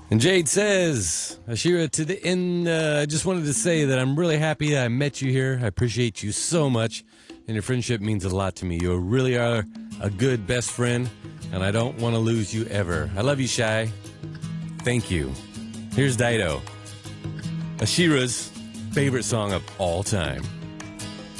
And Jade says, Ashira, to the end, I just wanted to say that I'm really happy that I met you here. I appreciate you so much, and your friendship means a lot to me. You really are a good best friend, and I don't want to lose you ever. I love you, Shai. Thank you. Here's Dido, Ashira's favorite song of all time.